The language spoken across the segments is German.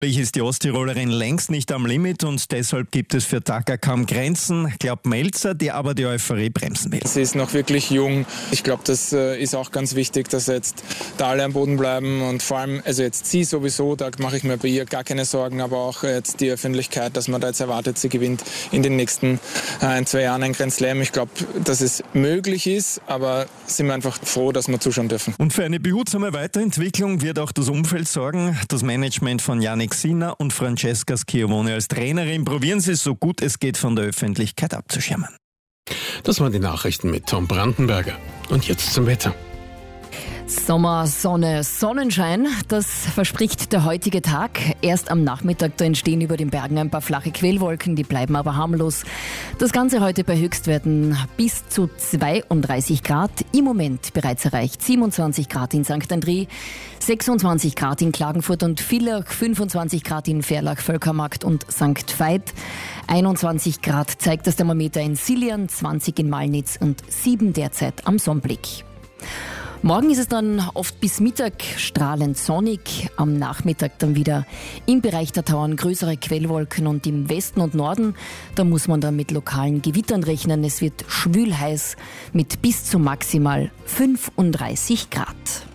Ist die Osttirolerin längst nicht am Limit und deshalb gibt es für Taka kaum Grenzen, glaubt Melzer, der aber die Euphorie bremsen will. Sie ist noch wirklich jung. Ich glaube, das ist auch ganz wichtig, dass jetzt da alle am Boden bleiben und vor allem, also jetzt sie sowieso, da mache ich mir bei ihr gar keine Sorgen, aber auch jetzt die Öffentlichkeit, dass man da jetzt erwartet, sie gewinnt in den nächsten 1-2 Jahren ein Grand Slam. Ich glaube, dass es möglich ist, aber sind wir einfach froh, dass wir zuschauen dürfen. Und für eine behutsame Weiterentwicklung wird auch das Umfeld sorgen. Das Management von Jannik Sinner und Francesca Schiavone als Trainerin probieren sie so gut es geht von der Öffentlichkeit abzuschirmen. Das waren die Nachrichten mit Tom Brandenberger. Und jetzt zum Wetter. Sommer, Sonne, Sonnenschein, das verspricht der heutige Tag. Erst am Nachmittag, da entstehen über den Bergen ein paar flache Quellwolken, die bleiben aber harmlos. Das Ganze heute bei Höchstwerten bis zu 32 Grad. Im Moment bereits erreicht 27 Grad in St. André, 26 Grad in Klagenfurt und Villach, 25 Grad in Verlach, Völkermarkt und St. Veit. 21 Grad zeigt das Thermometer in Sillern, 20 in Malnitz und 7 derzeit am Sonnblick. Morgen ist es dann oft bis Mittag strahlend sonnig, am Nachmittag dann wieder im Bereich der Tauern größere Quellwolken und im Westen und Norden, da muss man dann mit lokalen Gewittern rechnen. Es wird schwülheiß mit bis zu maximal 35 Grad.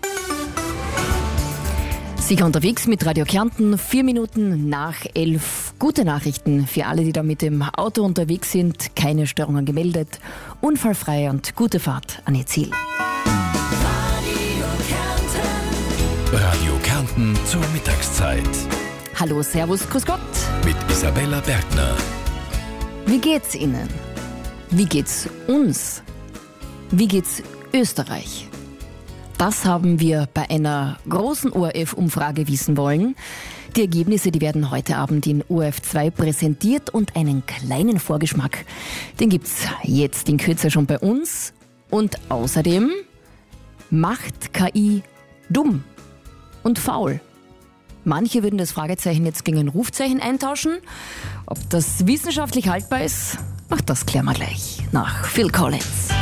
Sicher unterwegs mit Radio Kärnten, 4 Minuten nach 11. Gute Nachrichten für alle, die da mit dem Auto unterwegs sind. Keine Störungen gemeldet, unfallfrei und gute Fahrt an ihr Ziel. Radio Kärnten zur Mittagszeit. Hallo, Servus, Grüß Gott. Mit Isabella Bergner. Wie geht's Ihnen? Wie geht's uns? Wie geht's Österreich? Das haben wir bei einer großen ORF-Umfrage wissen wollen. Die Ergebnisse, die werden heute Abend in ORF2 präsentiert und einen kleinen Vorgeschmack, den gibt's jetzt in Kürze schon bei uns. Und außerdem macht KI dumm und faul. Manche würden das Fragezeichen jetzt gegen ein Rufzeichen eintauschen. Ob das wissenschaftlich haltbar ist, das klären wir gleich nach Phil Collins.